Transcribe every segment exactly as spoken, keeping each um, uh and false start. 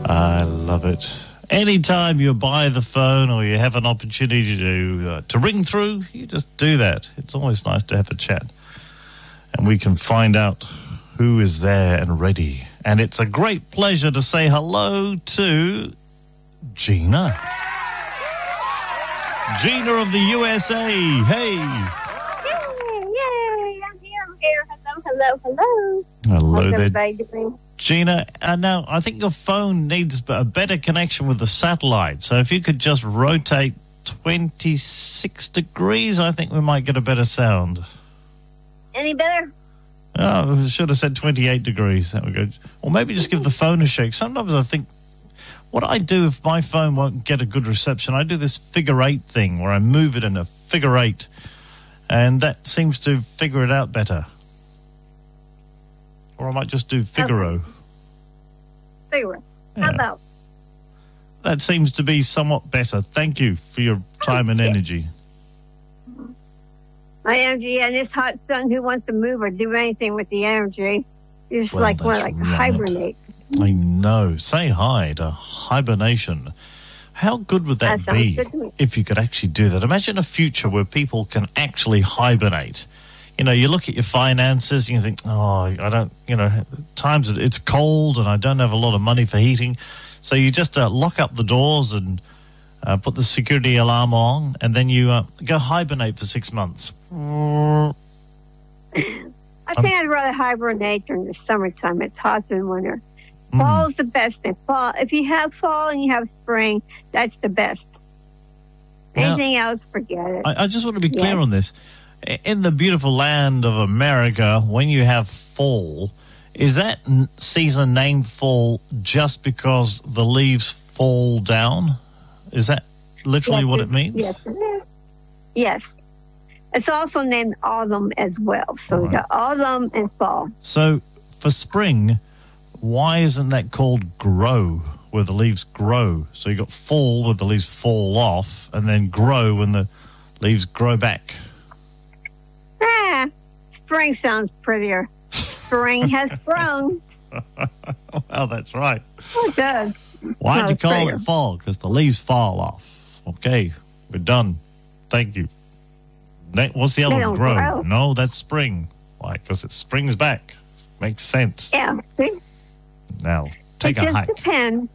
I love it. Anytime you're by the phone or you have an opportunity to uh, to ring through, you just do that. It's always nice to have a chat. And we can find out who is there and ready. And it's a great pleasure to say hello to Gina. Gina of the U S A. Hey. Yay, yay, I'm here, I'm here. Hello, hello, hello. Hello How's there. everybody doing? Gina, uh, now, I think your phone needs a better connection with the satellite. So if you could just rotate twenty-six degrees, I think we might get a better sound. Any better? Oh, I should have said twenty-eight degrees. That would go. Or maybe just give the phone a shake. Sometimes I think, what I do if my phone won't get a good reception, I do this figure eight thing where I move it in a figure eight, and that seems to figure it out better. Or I might just do Figaro. Figaro. Yeah. How about? That seems to be somewhat better. Thank you for your time and energy. My energy and this hot sun, who wants to move or do anything with the energy? You just Well, like want that's to like right. hibernate. I know. Say hi to hibernation. How good would that, That sounds be good to me. if you could actually do that? Imagine a future where people can actually hibernate. You know, you look at your finances and you think, oh, I don't, you know, times it- it's cold and I don't have a lot of money for heating. So you just uh, lock up the doors and uh, put the security alarm on, and then you uh, go hibernate for six months. I think I'd rather hibernate during the summertime. It's hot in winter. Mm. Fall is the best thing. Fall. If you have fall and you have spring, that's the best. Now- Anything else, forget it. I, I just want to be clear Yeah. on this. In the beautiful land of America, when you have fall, is that n- season named fall just because the leaves fall down? Is that literally Yes, what it means? Yes. it is. Yes. It's also named autumn as well. So we Right. got autumn and fall. So for spring, why isn't that called grow, where the leaves grow? So you got fall where the leaves fall off, and then grow when the leaves grow back. Ah, spring sounds prettier. Spring has sprung. Well, that's right. Oh, it does. Why'd No, you it's call prettier. it fall? Because the leaves fall off. Okay, we're done. Thank you. Ne- What's the other They one? don't Grow. grow. No, that's spring. Why? Because it springs back. Makes sense. Yeah, see? Now, take it a just hike. depends.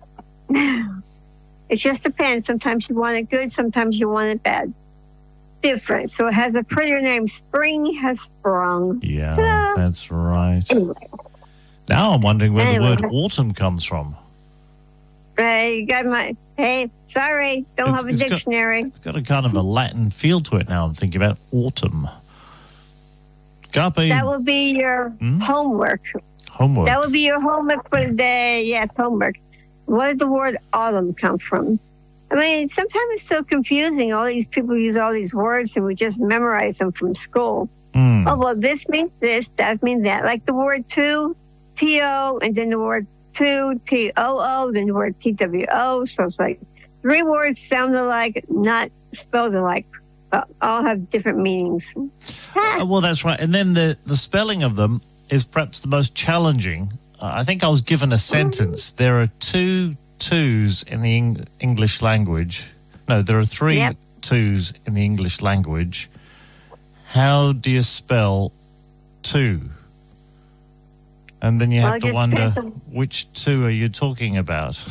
It just depends. Sometimes you want it good, sometimes you want it bad. Different. So it has a prettier name. Spring has sprung. Yeah, Ta-da. that's right. Anyway, Now I'm wondering where Anyway. the word autumn comes from. hey, you got my. Hey, sorry, don't It's- have a it's got- dictionary. It's got a kind of a Latin feel to it now. I'm thinking about autumn. Carpe That will be your Hmm? homework. homework. That would be your homework for the day. Yes, homework. Where did the word autumn come from? I mean, sometimes it's so confusing. All these people use all these words and we just memorize them from school. Mm. Oh, well, this means this, that means that. Like the word to, T O, and then the word to, T O O, then the word T W O. So it's like three words sound alike, not spelled alike. But all have different meanings. Uh, well, that's right. And then the, the spelling of them is perhaps the most challenging. Uh, I think I was given a sentence. There are two twos in the Eng- English language. No, there are three Yep. twos in the English language. How do you spell two? And then you Well, have it to just wonder, depends on- which two are you talking about?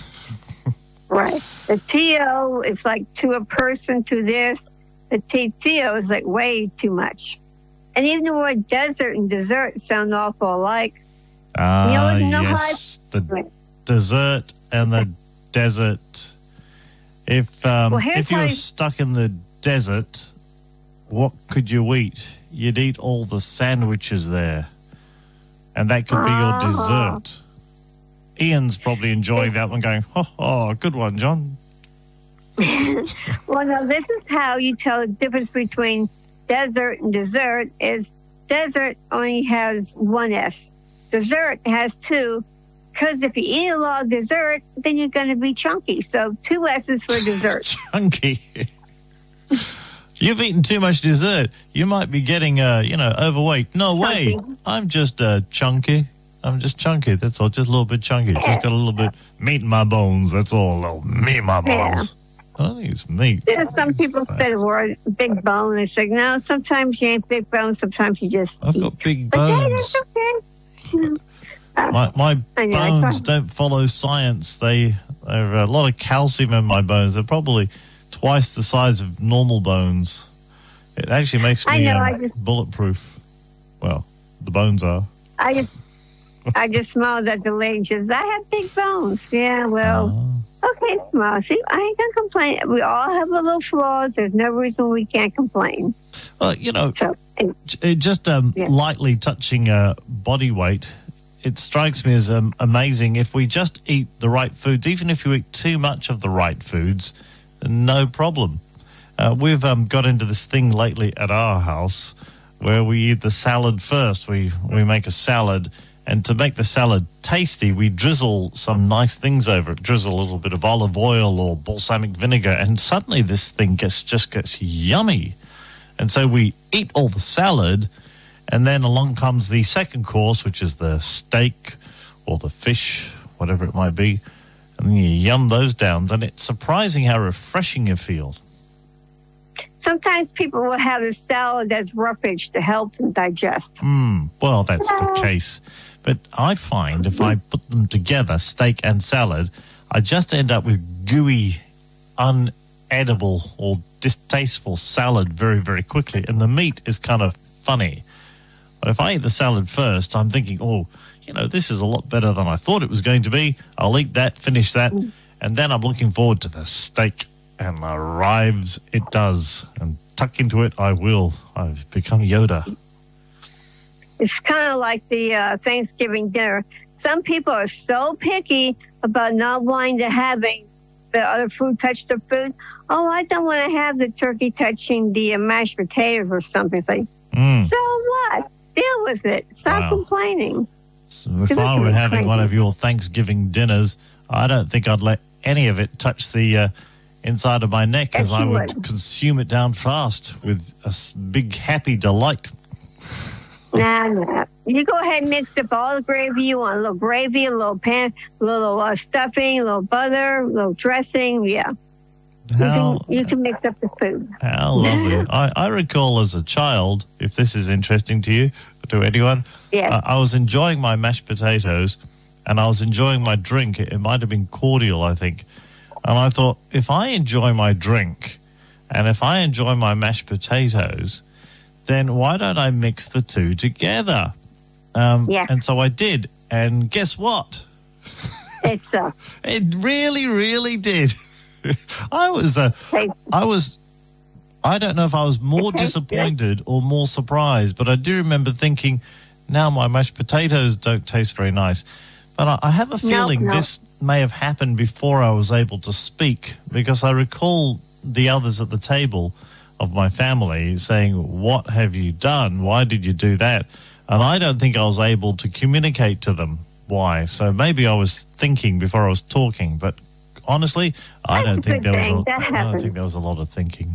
Right. The T O is like to a person, to this. The T T O is like way too much. And even the word desert and dessert sound awful alike. Ah, You know how I- yes, the dessert and the desert. If um, Well, here's if you how were you- stuck in the desert, what could you eat? You'd eat all the sandwiches there, and that could be Ah. your dessert. Ian's probably enjoying that one, going, "Oh, oh good one, John." Well, now this is how you tell the difference between desert and dessert is desert only has one S. Dessert has two, because if you eat a lot of dessert, then you're going to be chunky. So two S's for dessert. Chunky. You've eaten too much dessert. You might be getting, uh, you know, overweight. No way. Chunky. I'm just uh, chunky. I'm just chunky. That's all. Just a little bit chunky. Just got a little bit meat in my bones. That's all. A little meat in my bones. I don't think it's meat. Yeah, some people say the word big bone. They say, no, sometimes you ain't big bone. Sometimes you just I've eat. got big But hey, bones. that's okay. My, my I know, I bones try- don't follow science. They have a lot of calcium in my bones. They're probably twice the size of normal bones. It actually makes I me know, um, I just- bulletproof. Well, the bones are. I just, I just smiled at the lady. She says, I have big bones. Yeah, well, Oh. okay, smile. See, I ain't gonna complain. We all have our little flaws. There's no reason we can't complain. Well, you know, So, and J- just um, Yeah. lightly touching uh, body weight, it strikes me as um, amazing if we just eat the right foods, even if you eat too much of the right foods, no problem. Uh, we've um, got into this thing lately at our house where we eat the salad first. We, we make a salad, and to make the salad tasty, we drizzle some nice things over it, drizzle a little bit of olive oil or balsamic vinegar, and suddenly this thing gets just gets yummy. And so we eat all the salad, and then along comes the second course, which is the steak or the fish, whatever it might be. And then you yum those down, and it's surprising how refreshing you feel. sometimes people will have a salad that's roughage to help them digest. Mm, well, that's the case. But I find if I put them together, steak and salad, I just end up with gooey, unedible or distasteful salad very, very quickly. And the meat is kind of funny. But if I eat the salad first, I'm thinking, oh, you know, this is a lot better than I thought it was going to be. I'll eat that, finish that, and then I'm looking forward to the steak, and arrives it does. And tuck into it I will. I've become Yoda. It's kind of like the uh, Thanksgiving dinner. Some people are so picky about not wanting to having the other food touch their food. Oh, I don't want to have the turkey touching the uh, mashed potatoes or something. It's like, Mm. so what? Deal with it. Stop Wow. complaining. So if Give I it to were me, having one Frankie. of your Thanksgiving dinners, I don't think I'd let any of it touch the uh, inside of my neck, because Yes, I you would, would. consume it down fast with a s- big happy delight. Nah, nah. You go ahead and mix up all the gravy you want. A little gravy, a little pan, a little uh, stuffing, a little butter, a little dressing. Yeah. You How, can, you can mix up the food. how lovely. I, I recall as a child, if this is interesting to you, to anyone, Yeah. uh, I was enjoying my mashed potatoes and I was enjoying my drink. It, it might have been cordial, I think. And I thought, if I enjoy my drink and if I enjoy my mashed potatoes, then why don't I mix the two together? Um, Yeah. And so I did. And guess what? It's uh, It really, really did. I was, uh, hey, I was, I don't know if I was more It tastes disappointed or more surprised, but I do remember thinking, now my mashed potatoes don't taste very nice. But I, I have a feeling no. this may have happened before I was able to speak, because I recall the others at the table of my family saying, what have you done? Why did you do that? And I don't think I was able to communicate to them why. So maybe I was thinking before I was talking, but honestly, I That's don't a think good there was thing. a, That I don't happens. think there was a lot of thinking.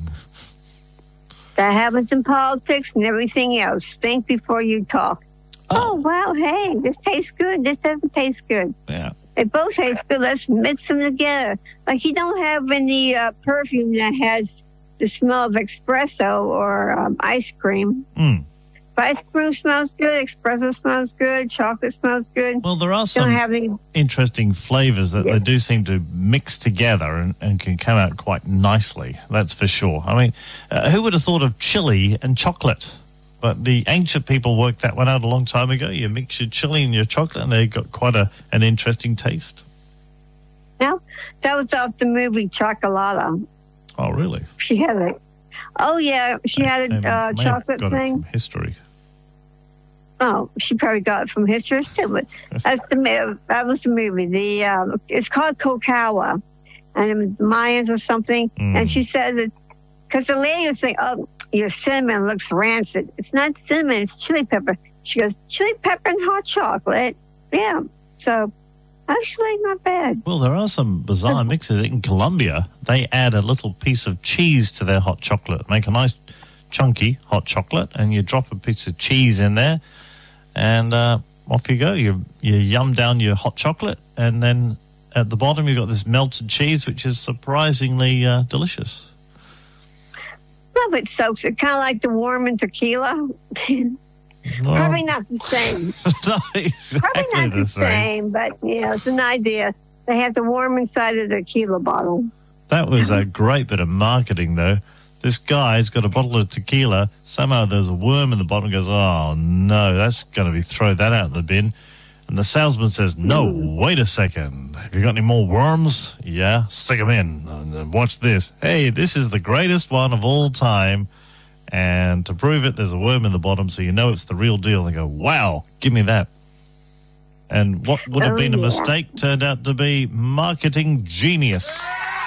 that happens in politics and everything else. Think before you talk. Oh, Oh. wow, hey, this tastes good. This doesn't taste good. Yeah. They both taste good. Let's mix them together. Like you don't have any uh, perfume that has the smell of espresso or um, ice cream. Mm. If ice cream smells good, espresso smells good, chocolate smells good. Well, there are Don't some have any. interesting flavors that Yeah. they do seem to mix together and, and can come out quite nicely. That's for sure. I mean, uh, who would have thought of chili and chocolate? But the ancient people worked that one out a long time ago. You mix your chili and your chocolate, and they got quite a an interesting taste. No, that was off the movie Chocolata. Oh, really? She had it. Oh yeah, she had They a may uh, have chocolate got it thing. from history. Oh, she probably got it from history too. But that's the mo- that was the movie. The um, it's called Kokawa, and the Mayans or something. Mm. And she says it's because the lady was saying, "Oh, your cinnamon looks rancid." It's not cinnamon; it's chili pepper. She goes, "Chili pepper and hot chocolate." Yeah, so actually not bad. Well, there are some bizarre mixes. In Colombia, they add a little piece of cheese to their hot chocolate, make a nice chunky hot chocolate, and you drop a piece of cheese in there. And uh, off you go. You you yum down your hot chocolate, and then at the bottom you've got this melted cheese, which is surprisingly uh, delicious. Love it soaks it, kind of like the warm and tequila. Well, Probably not the same. not exactly Probably not the the same. same, but you know, it's an idea. They have the warm inside of the tequila bottle. That was a great bit of marketing, though. This guy's got a bottle of tequila. Somehow there's a worm in the bottom. Goes, oh, no, that's going to be throw that out in the bin. And the salesman says, no, wait a second. Have you got any more worms? Yeah, stick them in. And watch this. Hey, this is the greatest one of all time. And to prove it, there's a worm in the bottom, so you know it's the real deal. They go, wow, give me that. And what would have Oh, been a yeah. mistake turned out to be marketing genius.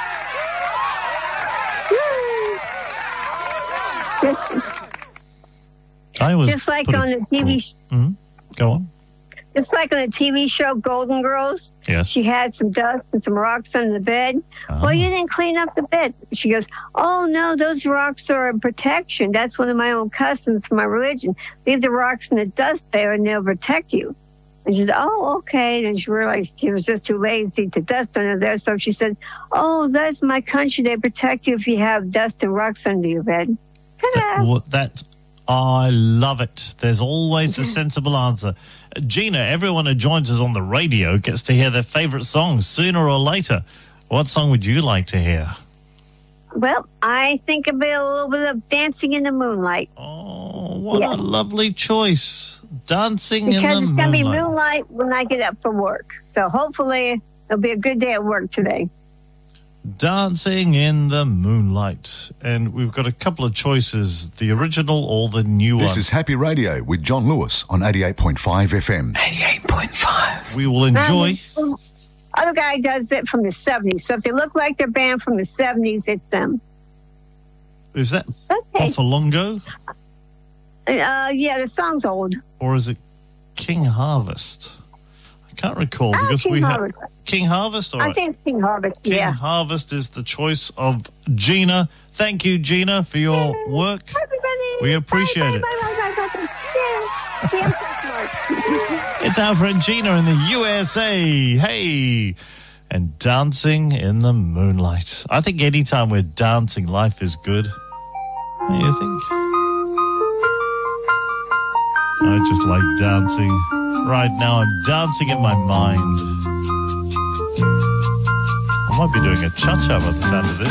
I was Just like put a- on the T V, sh- Mhm. Go on. just like on the T V show Golden Girls. Yes. She had some dust and some rocks on the bed. Ah. Well, you didn't clean up the bed. She goes, oh, no, those rocks are a protection. That's one of my own customs for my religion. Leave the rocks and the dust there and they'll protect you. And she said, oh, okay. And she realized she was just too lazy to dust under there. So she said, oh, that's my country. They protect you if you have dust and rocks under your bed. Ta-da! That, what, that, I love it. There's always a sensible answer. Uh, Gina, everyone who joins us on the radio gets to hear their favorite songs sooner or later. What song would you like to hear? Well, I think a bit, a little bit of Dancing in the Moonlight. Oh, what Yeah. a lovely choice. Dancing in Because the it's going to be moonlight. moonlight when I get up from work. So hopefully it'll be a good day at work today. Dancing in the Moonlight. And we've got a couple of choices, the original or the new This one. is Happy Radio with John Lewis on eighty-eight point five F M. eighty-eight point five. We will enjoy. Um, other guy does it from the seventies. So if they look like they're banned from the seventies, it's them. Is that Okay. Off a Longo? Uh, yeah, the song's old. Or is it King Harvest? I can't recall Ah, because King we have Harvest. King Harvest. All I right. think it's King Harvest. King Yeah. Harvest is the choice of Gina. Thank you, Gina, for your work. Everybody. We appreciate bye, it. Bye, bye, bye, bye, bye. Yeah. Yeah, I'm so smart. It's our friend Gina in the U S A. Hey. And Dancing in the Moonlight. I think anytime we're dancing, life is good. What do you think? I just like dancing. Right now, I'm dancing in my mind. I might be doing a cha-cha by the sound of this.